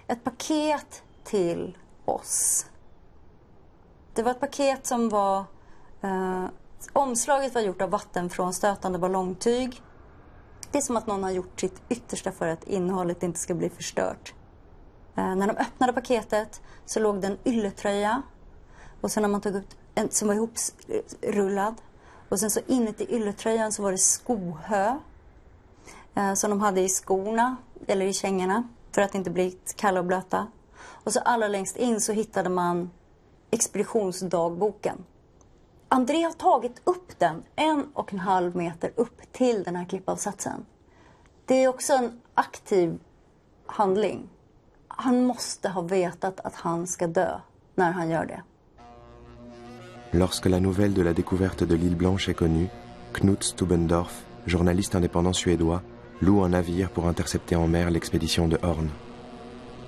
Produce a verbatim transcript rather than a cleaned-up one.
ett paket till oss. Det var ett paket som var... Eh, omslaget var gjort av vattenfrånstötande ballongtyg. Det är som att någon har gjort sitt yttersta för att innehållet inte ska bli förstört. Eh, när de öppnade paketet så låg det en ylletröja. Och sen när man tog upp en som var ihoprullad. Och sen så inuti ylletröjan så var det skohö. Eh, som de hade i skorna eller i kängorna. För att inte bli kalla och blöta. Och så allra längst in så hittade man expeditionsdagboken. André har tagit upp den en och en halv meter upp till den här klippavsatsen. Det är också en aktiv handling. Han måste ha vetat att han ska dö när han gör det. Lorsque la nouvelle de la découverte de l'île Blanche est connue, Knut Stubendorf, journaliste indépendant suédois, loue un navire pour intercepter en mer l'expédition de Horn.